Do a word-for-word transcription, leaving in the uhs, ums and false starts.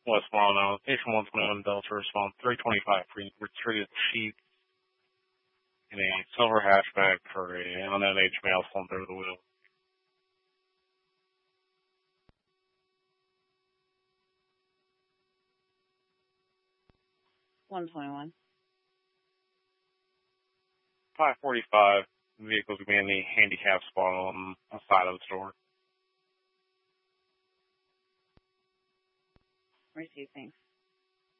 West Mono, Station one twenty-one Delta, response three twenty-five for retrieved sheep in a silver hatchback for a unknown age male slumped over the wheel. one twenty-one. five forty-five, the vehicle's going to be in the handicap spot on the side of the store. Receive, thanks.